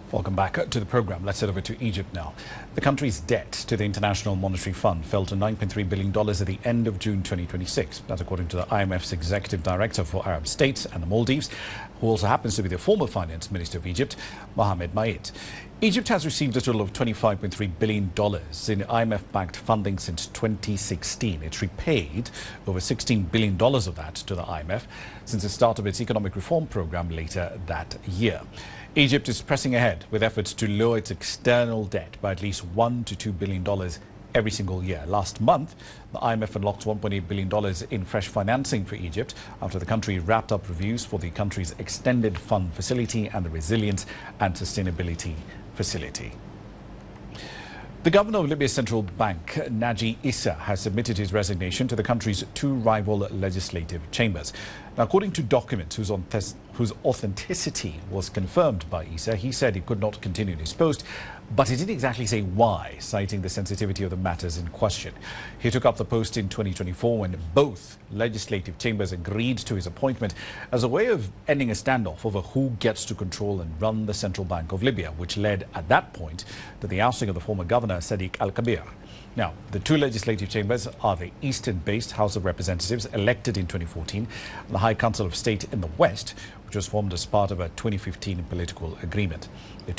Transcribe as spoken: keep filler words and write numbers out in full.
Welcome back to the program. Let's head over to Egypt now. The country's debt to the International Monetary Fund fell to nine point three billion dollars at the end of June twenty twenty-six. That's according to the I M F's Executive Director for Arab States and the Maldives, who also happens to be the former Finance Minister of Egypt, Mohamed Maid. Egypt has received a total of twenty-five point three billion dollars in I M F-backed funding since twenty sixteen. It's repaid over sixteen billion dollars of that to the I M F since the start of its economic reform program later that year. Egypt is pressing ahead with efforts to lower its external debt by at least one to two billion dollars every single year. Last month, the I M F unlocked one point eight billion dollars in fresh financing for Egypt after the country wrapped up reviews for the country's extended fund facility and the resilience and sustainability facility. The governor of Libya's central bank, Naji Issa, has submitted his resignation to the country's two rival legislative chambers. Now, according to documents whose, whose authenticity was confirmed by Issa, he said he could not continue in his post, but he didn't exactly say why, citing the sensitivity of the matters in question. He took up the post in twenty twenty-four when both legislative chambers agreed to his appointment as a way of ending a standoff over who gets to control and run the Central Bank of Libya, which led at that point to the ousting of the former governor, Sadiq Al-Kabir. Now, the two legislative chambers are the eastern-based House of Representatives, elected in twenty fourteen, and the High Council of State in the west, which was formed as part of a twenty fifteen political agreement. The